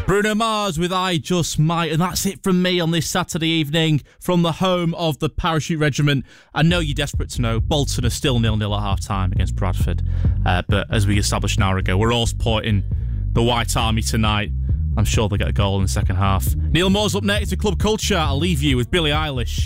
Bruno Mars with I Just Might. And that's it from me on this Saturday evening from the home of the Parachute Regiment. I know you're desperate to know Bolton are still 0-0 at half-time against Bradford. But as we established an hour ago, we're all supporting the White Army tonight. I'm sure they'll get a goal in the second half. Neil Moore's up next to Club Culture. I'll leave you with Billie Eilish.